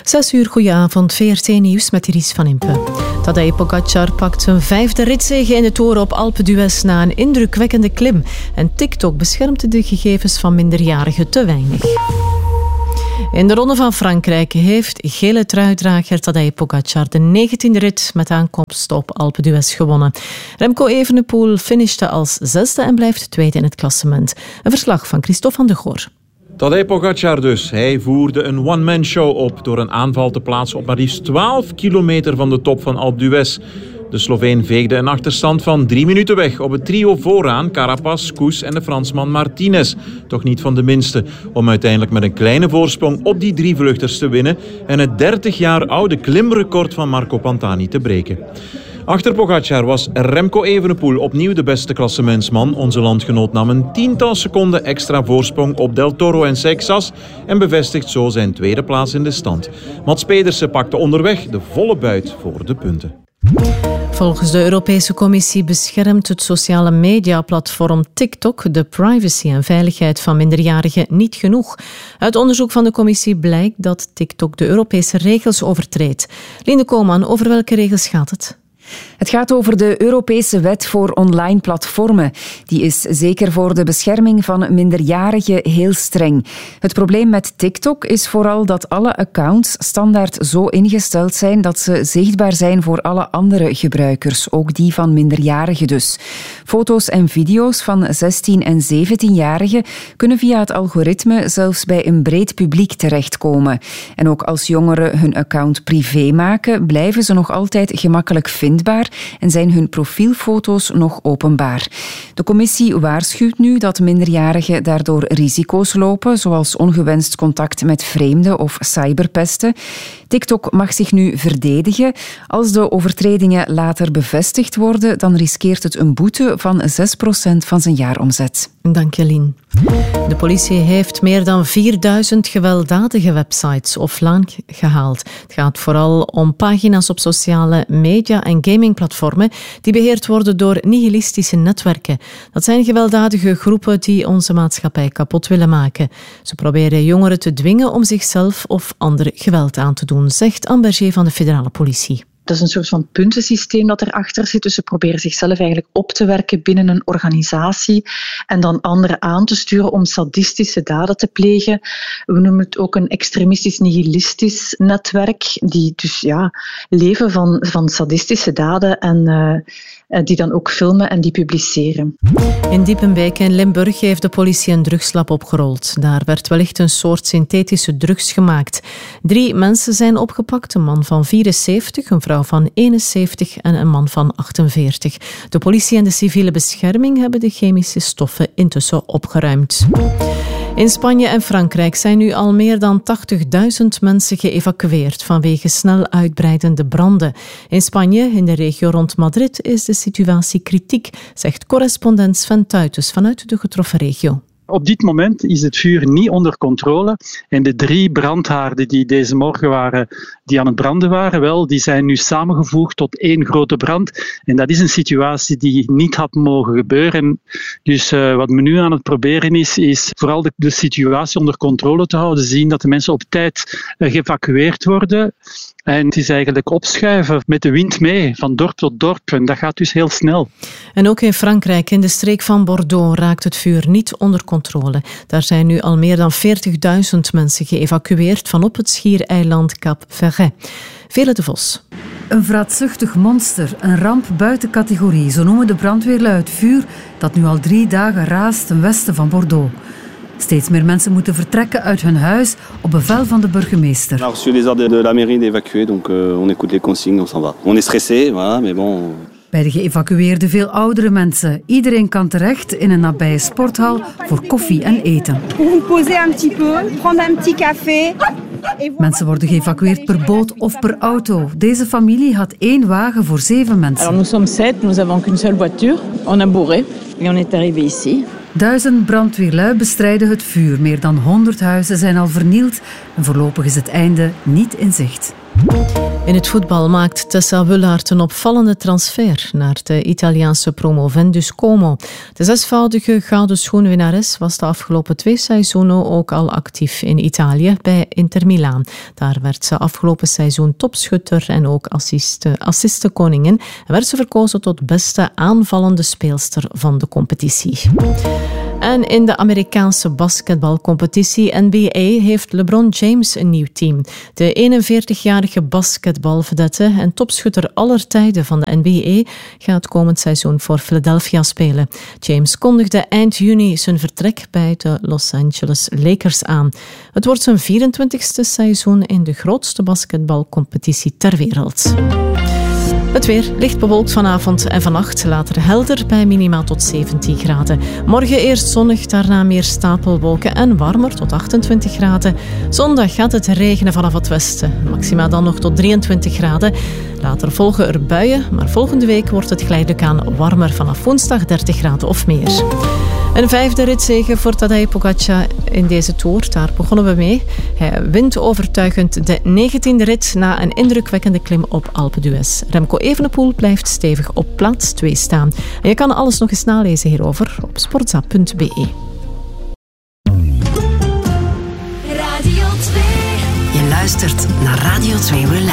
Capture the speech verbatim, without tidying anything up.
Zes uur, goedenavond, V R T Nieuws met Iris van Impe. Tadej Pogacar pakt zijn vijfde ritzege in de Tour op Alpe d'Huez na een indrukwekkende klim. En TikTok beschermt de gegevens van minderjarigen te weinig. In de Ronde van Frankrijk heeft gele truidrager Tadej Pogacar de negentiende rit met aankomst op Alpe d'Huez gewonnen. Remco Evenepoel finishte als zesde en blijft tweede in het klassement. Een verslag van Christophe van de Goor. Tadej Pogacar dus. Hij voerde een one-man-show op door een aanval te plaatsen op maar liefst twaalf kilometer van de top van Alpe d'Huez. De Sloveen veegde een achterstand van drie minuten weg op het trio vooraan, Carapaz, Koes en de Fransman Martinez. Toch niet van de minste, om uiteindelijk met een kleine voorsprong op die drie vluchters te winnen en het dertig jaar oude klimrecord van Marco Pantani te breken. Achter Pogacar was Remco Evenepoel opnieuw de beste klassementsman. Onze landgenoot nam een tiental seconden extra voorsprong op Del Toro en Seixas en bevestigt zo zijn tweede plaats in de stand. Mats Pedersen pakte onderweg de volle buit voor de punten. Volgens de Europese Commissie beschermt het sociale mediaplatform TikTok de privacy en veiligheid van minderjarigen niet genoeg. Uit onderzoek van de Commissie blijkt dat TikTok de Europese regels overtreedt. Linde Koolman, over welke regels gaat het? Het gaat over de Europese wet voor online platformen. Die is zeker voor de bescherming van minderjarigen heel streng. Het probleem met TikTok is vooral dat alle accounts standaard zo ingesteld zijn dat ze zichtbaar zijn voor alle andere gebruikers, ook die van minderjarigen dus. Foto's en video's van zestien- en zeventienjarigen kunnen via het algoritme zelfs bij een breed publiek terechtkomen. En ook als jongeren hun account privé maken, blijven ze nog altijd gemakkelijk vindbaar en zijn hun profielfoto's nog openbaar. De commissie waarschuwt nu dat minderjarigen daardoor risico's lopen, zoals ongewenst contact met vreemden of cyberpesten. TikTok mag zich nu verdedigen. Als de overtredingen later bevestigd worden, dan riskeert het een boete van zes procent van zijn jaaromzet. Dank je, Lien. De politie heeft meer dan vierduizend gewelddadige websites offline gehaald. Het gaat vooral om pagina's op sociale media en gamingplatformen die beheerd worden door nihilistische netwerken. Dat zijn gewelddadige groepen die onze maatschappij kapot willen maken. Ze proberen jongeren te dwingen om zichzelf of anderen geweld aan te doen, zegt Anne Berger van de federale politie. Dat is een soort van puntensysteem dat erachter zit. Dus ze proberen zichzelf eigenlijk op te werken binnen een organisatie en dan anderen aan te sturen om sadistische daden te plegen. We noemen het ook een extremistisch nihilistisch netwerk, die dus ja, leven van, van sadistische daden en uh, die dan ook filmen en die publiceren. In Diepenbeek in Limburg heeft de politie een drugslab opgerold. Daar werd wellicht een soort synthetische drugs gemaakt. Drie mensen zijn opgepakt, een man van vierenzeventig, een vrouw van eenenzeventig en een man van achtenveertig. De politie en de civiele bescherming hebben de chemische stoffen intussen opgeruimd. In Spanje en Frankrijk zijn nu al meer dan tachtigduizend mensen geëvacueerd vanwege snel uitbreidende branden. In Spanje, in de regio rond Madrid, is de situatie kritiek, zegt correspondent Sven Tuitus vanuit de getroffen regio. Op dit moment is het vuur niet onder controle en de drie brandhaarden die deze morgen waren, die aan het branden waren, wel, die zijn nu samengevoegd tot één grote brand. En dat is een situatie die niet had mogen gebeuren. Dus uh, wat men nu aan het proberen is, is vooral de, de situatie onder controle te houden, zien dat de mensen op tijd uh, geëvacueerd worden. En het is eigenlijk opschuiven met de wind mee, van dorp tot dorp. En dat gaat dus heel snel. En ook in Frankrijk, in de streek van Bordeaux, raakt het vuur niet onder controle. Daar zijn nu al meer dan veertigduizend mensen geëvacueerd van op het schiereiland Cap Ferret. Vele de Vos. Een vraatzuchtig monster, een ramp buiten categorie. Zo noemen de brandweerlui het vuur dat nu al drie dagen raast ten westen van Bordeaux. Steeds meer mensen moeten vertrekken uit hun huis op bevel van de burgemeester. On a reçu les ordres de la mairie d'évacuer, donc on écoute les consignes, on s'en va. On est stressé, voilà, mais bon. Bij de geëvacueerden veel oudere mensen. Iedereen kan terecht in een nabije sporthal voor koffie en eten. Mensen worden geëvacueerd per boot of per auto. Deze familie had één wagen voor zeven mensen. Alors, nous sommes sept, nous avons qu'une seule voiture. On a bourré et on est arrivé ici. Duizend brandweerlui bestrijden het vuur. Meer dan honderd huizen zijn al vernield en voorlopig is het einde niet in zicht. In het voetbal maakt Tessa Wullaert een opvallende transfer naar de Italiaanse promovendus Como. De zesvoudige gouden schoenwinnares was de afgelopen twee seizoenen ook al actief in Italië bij Inter Milaan. Daar werd ze afgelopen seizoen topschutter en ook assiste, assistenkoningin en werd ze verkozen tot beste aanvallende speelster van de competitie. En in de Amerikaanse basketbalcompetitie N B A heeft LeBron James een nieuw team. De eenenveertigjarige basketbalvedette en topschutter aller tijden van de N B A gaat komend seizoen voor Philadelphia spelen. James kondigde eind juni zijn vertrek bij de Los Angeles Lakers aan. Het wordt zijn vierentwintigste seizoen in de grootste basketbalcompetitie ter wereld. Het weer licht bewolkt vanavond en vannacht, later helder bij minima tot zeventien graden. Morgen eerst zonnig, daarna meer stapelwolken en warmer tot achtentwintig graden. Zondag gaat het regenen vanaf het westen, maxima dan nog tot drieëntwintig graden. Later volgen er buien, maar volgende week wordt het geleidelijk aan warmer vanaf woensdag dertig graden of meer. Een vijfde ritzege voor Tadej Pogačar in deze Tour. Daar begonnen we mee. Hij wint overtuigend de negentiende rit na een indrukwekkende klim op Alpe d'Huez. Remco Evenepoel blijft stevig op plaats twee staan. En je kan alles nog eens nalezen hierover op sportza punt b e. Radio twee. Je luistert naar Radio twee Relax.